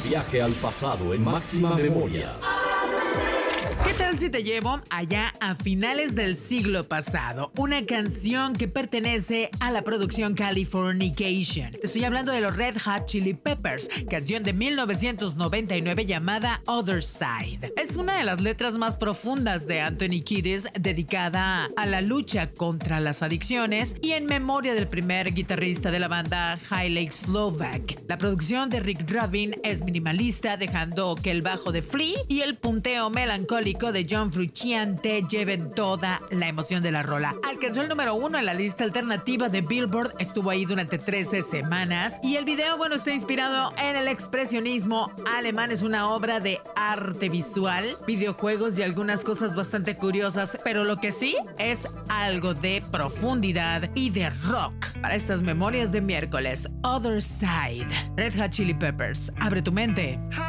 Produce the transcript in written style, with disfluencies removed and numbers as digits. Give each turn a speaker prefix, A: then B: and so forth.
A: Viaje al pasado en máxima memoria.
B: ¿Qué tal si te llevo allá a finales del siglo pasado? Una canción que pertenece a la producción Californication. Te estoy hablando de los Red Hot Chili Peppers, canción de 1999 llamada Other Side. Es una de las letras más profundas de Anthony Kiedis, dedicada a la lucha contra las adicciones y en memoria del primer guitarrista de la banda, Hayley Slovak. La producción de Rick Rubin es minimalista, dejando que el bajo de Flea y el punteo melancólico de John Frusciante lleven toda la emoción de la rola. Alcanzó el número 1 en la lista alternativa de Billboard, estuvo ahí durante 13 semanas y el video, bueno, está inspirado en el expresionismo alemán. Es una obra de arte visual, videojuegos y algunas cosas bastante curiosas, pero lo que sí es algo de profundidad y de rock. Para estas memorias de miércoles, Other Side, Red Hot Chili Peppers, abre tu mente.